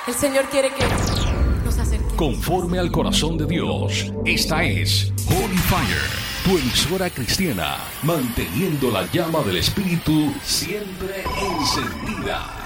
El Señor quiere que nos acerquemos. Conforme al corazón de Dios, esta es Holy Fire, tu emisora cristiana, manteniendo la llama del Espíritu siempre encendida.